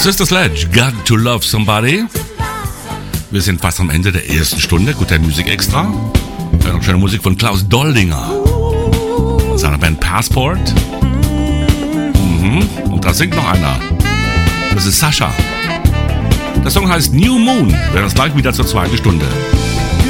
Sister Sledge, Got to Love Somebody. Wir sind fast am Ende der ersten Stunde. Guter Musik extra. Noch schöne Musik von Klaus Doldinger und seiner Band Passport. Und da singt noch einer. Das ist Sascha. Der Song heißt New Moon. Wir hören uns gleich wieder zur zweiten Stunde.